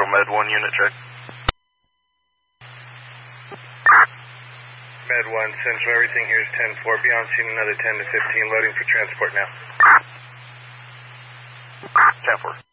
Central Med 1 unit check. Med 1 Central, everything here is 10-4. Be on scene another 10 to 15. Loading for transport now. 10-4.